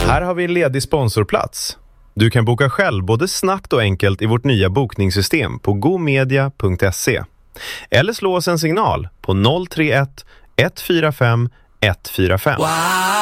Här har vi en ledig sponsorplats. Du kan boka själv både snabbt och enkelt i vårt nya bokningssystem på gomedia.se. Eller slå oss en signal på 031 145 145. Wow.